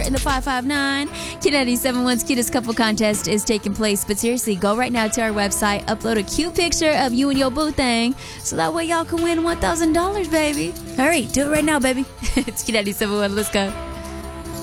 in the 559. Q97.1's Cutest Couple Contest is taking place. But seriously, go right now to our website, upload a cute picture of you and your boo thing, so that way y'all can win $1,000, baby. Hurry, do it right now, baby. It's Q97.1. Let's go.